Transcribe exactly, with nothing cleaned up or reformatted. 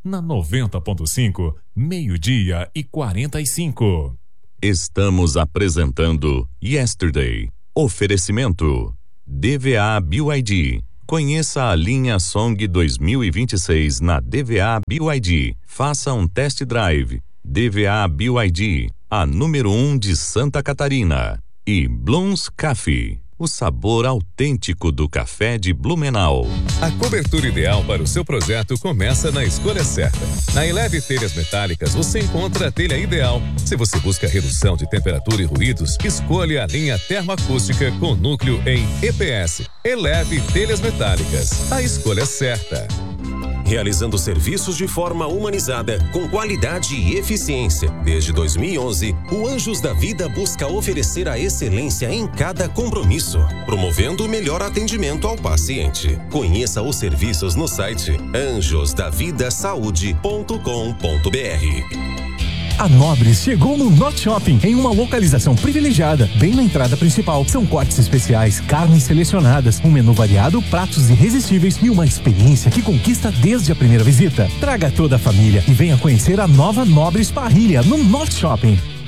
na noventa ponto cinco, meio-dia e quarenta e cinco. Estamos apresentando Yesterday. Oferecimento D V A B Y D. Conheça a linha Song dois mil e vinte e seis na D V A B Y D. Faça um test drive. D V A B Y D, a número um de Santa Catarina. E Blooms Coffee, o sabor autêntico do café de Blumenau. A cobertura ideal para o seu projeto começa na escolha certa. Na Eleve Telhas Metálicas você encontra a telha ideal. Se você busca redução de temperatura e ruídos, escolha a linha termoacústica com núcleo em E P S. Eleve Telhas Metálicas, a escolha certa. Realizando serviços de forma humanizada, com qualidade e eficiência. Desde dois mil e onze, o Anjos da Vida busca oferecer a excelência em cada compromisso, promovendo o melhor atendimento ao paciente. Conheça os serviços no site anjos da vida saúde ponto com ponto b r. A Nobres chegou no Not Shopping, em uma localização privilegiada, bem na entrada principal. São cortes especiais, carnes selecionadas, um menu variado, pratos irresistíveis e uma experiência que conquista desde a primeira visita. Traga toda a família e venha conhecer a nova Nobres Parrilha no Not Shopping.